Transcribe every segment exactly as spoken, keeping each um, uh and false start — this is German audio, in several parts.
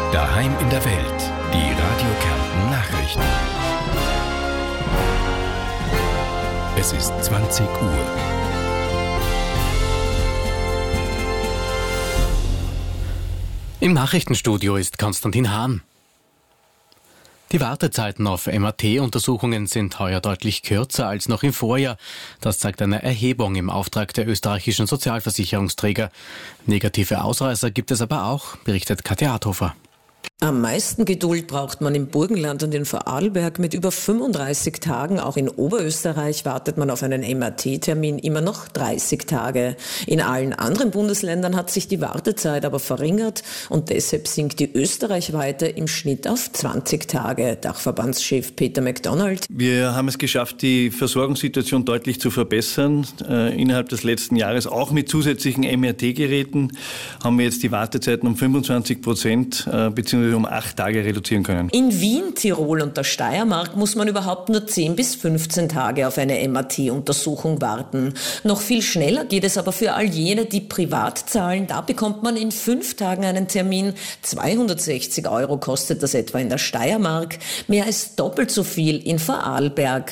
Daheim in der Welt. Die Radio Kärnten Nachrichten. Es ist zwanzig Uhr. Im Nachrichtenstudio ist Konstantin Hahn. Die Wartezeiten auf M R T-Untersuchungen sind heuer deutlich kürzer als noch im Vorjahr. Das zeigt eine Erhebung im Auftrag der österreichischen Sozialversicherungsträger. Negative Ausreißer gibt es aber auch, berichtet Katja Harthofer. Am meisten Geduld braucht man im Burgenland und in Vorarlberg mit über fünfunddreißig Tagen. Auch in Oberösterreich wartet man auf einen M R T-Termin immer noch dreißig Tage. In allen anderen Bundesländern hat sich die Wartezeit aber verringert und deshalb sinkt die österreichweite im Schnitt auf zwanzig Tage. Dachverbandschef Peter McDonald. Wir haben es geschafft, die Versorgungssituation deutlich zu verbessern. Äh, innerhalb des letzten Jahres, auch mit zusätzlichen M R T-Geräten, haben wir jetzt die Wartezeiten um fünfundzwanzig Prozent äh, bzw. um acht Tage reduzieren können. In Wien, Tirol und der Steiermark muss man überhaupt nur zehn bis fünfzehn Tage auf eine M R T-Untersuchung warten. Noch viel schneller geht es aber für all jene, die privat zahlen. Da bekommt man in fünf Tagen einen Termin. zweihundertsechzig Euro kostet das etwa in der Steiermark. Mehr als doppelt so viel in Vorarlberg.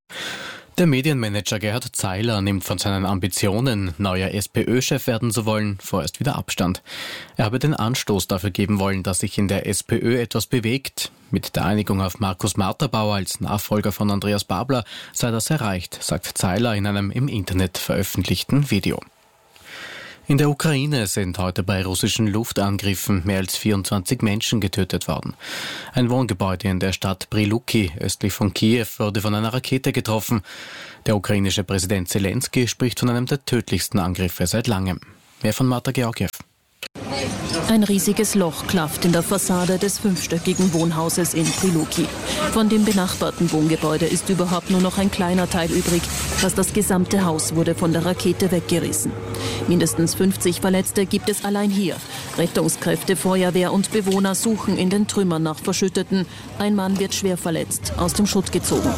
Der Medienmanager Gerhard Zeiler nimmt von seinen Ambitionen, neuer SPÖ-Chef werden zu wollen, vorerst wieder Abstand. Er habe den Anstoß dafür geben wollen, dass sich in der SPÖ etwas bewegt. Mit der Einigung auf Markus Marterbauer als Nachfolger von Andreas Babler sei das erreicht, sagt Zeiler in einem im Internet veröffentlichten Video. In der Ukraine sind heute bei russischen Luftangriffen mehr als vierundzwanzig Menschen getötet worden. Ein Wohngebäude in der Stadt Priluki, östlich von Kiew, wurde von einer Rakete getroffen. Der ukrainische Präsident Zelensky spricht von einem der tödlichsten Angriffe seit langem. Mehr von Marta Georgiew. Ein riesiges Loch klafft in der Fassade des fünfstöckigen Wohnhauses in Priluki. Von dem benachbarten Wohngebäude ist überhaupt nur noch ein kleiner Teil übrig. Fast das gesamte Haus wurde von der Rakete weggerissen. Mindestens fünfzig Verletzte gibt es allein hier. Rettungskräfte, Feuerwehr und Bewohner suchen in den Trümmern nach Verschütteten. Ein Mann wird schwer verletzt, aus dem Schutt gezogen.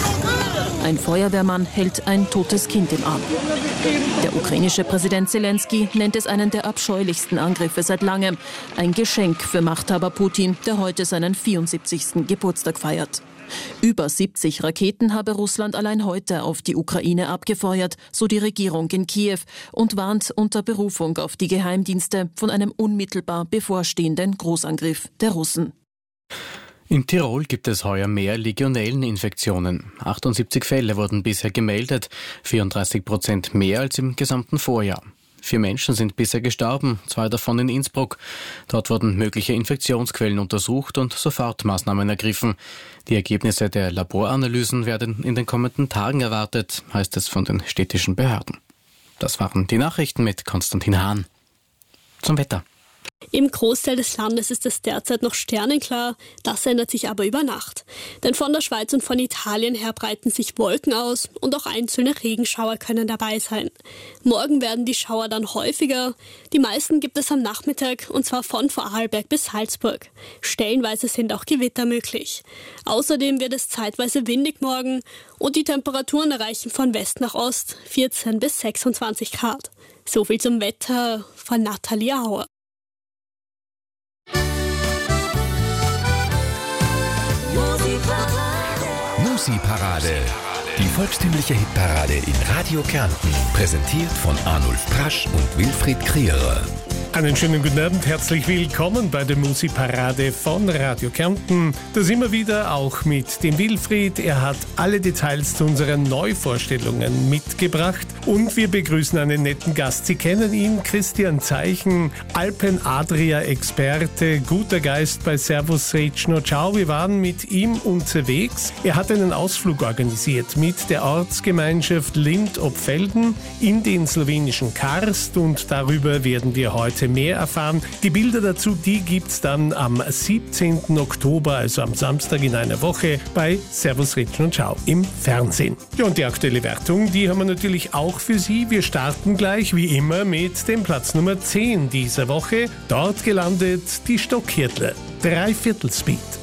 Ein Feuerwehrmann hält ein totes Kind im Arm. Der ukrainische Präsident Zelensky nennt es einen der abscheulichsten Angriffe seit langem. Ein Geschenk für Machthaber Putin, der heute seinen vierundsiebzigsten Geburtstag feiert. Über siebzig Raketen habe Russland allein heute auf die Ukraine abgefeuert, so die Regierung in Kiew, und warnt unter Berufung auf die Geheimdienste von einem unmittelbar bevorstehenden Großangriff der Russen. In Tirol gibt es heuer mehr Legionelleninfektionen. achtundsiebzig Fälle wurden bisher gemeldet, vierunddreißig Prozent mehr als im gesamten Vorjahr. Vier Menschen sind bisher gestorben, zwei davon in Innsbruck. Dort wurden mögliche Infektionsquellen untersucht und Sofortmaßnahmen ergriffen. Die Ergebnisse der Laboranalysen werden in den kommenden Tagen erwartet, heißt es von den städtischen Behörden. Das waren die Nachrichten mit Konstantin Hahn. Zum Wetter. Im Großteil des Landes ist es derzeit noch sternenklar, das ändert sich aber über Nacht. Denn von der Schweiz und von Italien her breiten sich Wolken aus und auch einzelne Regenschauer können dabei sein. Morgen werden die Schauer dann häufiger. Die meisten gibt es am Nachmittag und zwar von Vorarlberg bis Salzburg. Stellenweise sind auch Gewitter möglich. Außerdem wird es zeitweise windig morgen und die Temperaturen erreichen von West nach Ost vierzehn bis sechsundzwanzig Grad. So viel zum Wetter von Nathalie Auer. Musi-Parade. Die volkstümliche Hitparade in Radio Kärnten. Präsentiert von Arnulf Prasch und Wilfried Krierer. Einen schönen guten Abend, herzlich willkommen bei der Musi-Parade von Radio Kärnten. Das immer wieder auch mit dem Wilfried. Er hat alle Details zu unseren Neuvorstellungen mitgebracht. Und wir begrüßen einen netten Gast. Sie kennen ihn, Christian Zeichen, Alpen-Adria-Experte, guter Geist bei Servus Rechno Ciao. Wir waren mit ihm unterwegs. Er hat einen Ausflug organisiert mit der Ortsgemeinschaft Lind-ob-Velden in den slowenischen Karst. Und darüber werden wir heute mehr erfahren. Die Bilder dazu, die gibt's dann am siebzehnten Oktober, also am Samstag in einer Woche, bei Servus Rechno Ciao im Fernsehen. Ja, und die aktuelle Wertung, die haben wir natürlich auch für Sie. Wir starten gleich wie immer mit dem Platz Nummer zehn dieser Woche. Dort gelandet die Stockhirtler. Dreiviertel Speed.